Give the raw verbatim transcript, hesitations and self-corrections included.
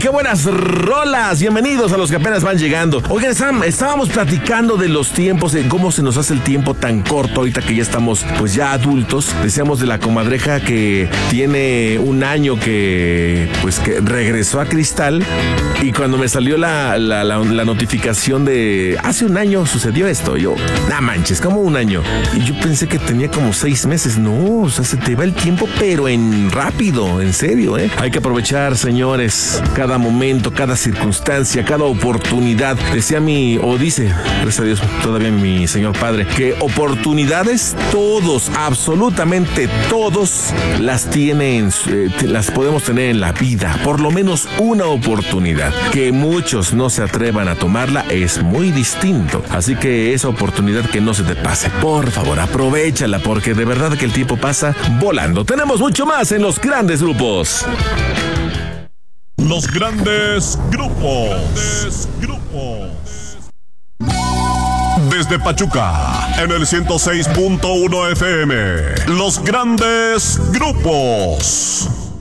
qué buenas rolas. Bienvenidos a los que apenas van llegando. Oigan, estábamos platicando de los tiempos, de cómo se nos hace el tiempo tan corto ahorita que ya estamos pues ya adultos. Decíamos de la comadreja que tiene un año que pues que regresó a Cristal, y cuando me salió la, la, la, la notificación de hace un año sucedió esto, yo, nah manches, como un año. Y yo pensé que tenía como seis meses. No, o sea, se te va el tiempo, pero en rápido, en serio, ¿eh? Hay que aprovechar, señores, cada momento, cada circunstancia, cada oportunidad. Decía mi, o dice, gracias a Dios, todavía mi señor padre, que oportunidades todos, absolutamente todos, las tienen, eh, las podemos tener en la vida. Por lo menos una oportunidad. Que muchos no se atrevan a tomarla es muy distinto. Así que esa oportunidad que no se te pase. Por favor, aprovéchala, porque de verdad que el tiempo pasa volando. Tenemos mucho más en los grandes grupos. Los grandes grupos. Grandes grupos. Desde Pachuca, en el ciento seis punto uno F M. Los grandes grupos.